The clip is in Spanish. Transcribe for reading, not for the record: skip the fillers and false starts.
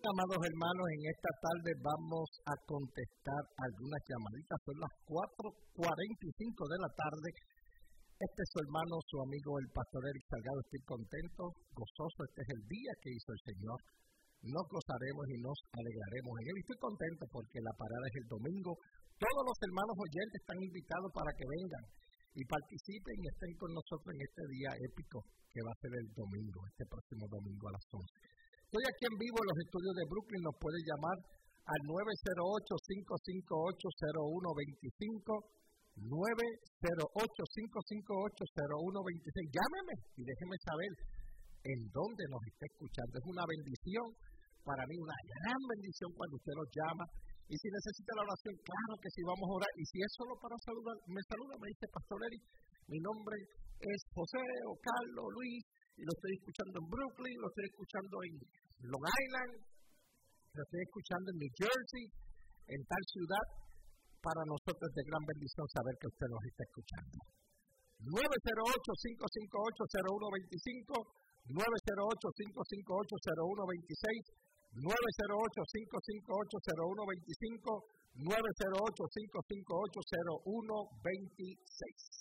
Amados hermanos, en esta tarde vamos a contestar algunas llamaditas. Son las 4:45 de la tarde. Este es su hermano, su amigo, el pastor Eric Salgado. Estoy contento, gozoso. Este es el día que hizo el Señor. Nos gozaremos y nos alegraremos en él. Estoy contento porque la parada es el domingo. Todos los hermanos oyentes están invitados para que vengan y participen y estén con nosotros en este día épico que va a ser el domingo, este próximo domingo a las 11. Estoy aquí en vivo en los estudios de Brooklyn. Nos puede llamar al 908-558-0125, 908-558-0126. Llámeme y déjeme saber en dónde nos está escuchando. Es una bendición, para mí una gran bendición cuando usted nos llama. Y si necesita la oración, claro que sí, vamos a orar. Y si es solo para saludar, me dice Pastor Eric, mi nombre es José o Carlos, Luis, y lo estoy escuchando en Brooklyn, lo estoy escuchando en Long Island, lo estoy escuchando en New Jersey, en tal ciudad. Para nosotros es de gran bendición saber que usted nos está escuchando. 908-558-0125, 908-558-0126, 908-558-0125, 908-558-0126.